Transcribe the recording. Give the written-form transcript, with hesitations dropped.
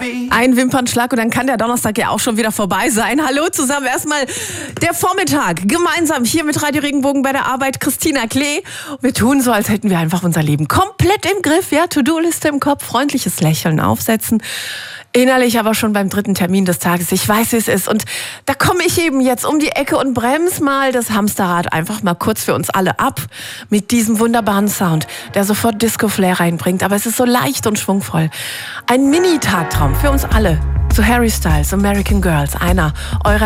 Ein Wimpernschlag und dann kann der Donnerstag ja auch schon wieder vorbei sein. Hallo zusammen, erstmal der Vormittag, gemeinsam hier mit Radio Regenbogen bei der Arbeit, Christina Klee. Wir tun so, als hätten wir einfach unser Leben komplett im Griff, ja, To-Do-Liste im Kopf, freundliches Lächeln aufsetzen. Innerlich aber schon beim dritten Termin des Tages. Ich weiß, wie es ist. Und da komme ich eben jetzt um die Ecke und bremse mal das Hamsterrad einfach mal kurz für uns alle ab mit diesem wunderbaren Sound, der sofort Disco-Flair reinbringt. Aber es ist so leicht und schwungvoll. Ein Mini-Tagtraum für uns alle. Zu Harry Styles, American Girls, einer eurer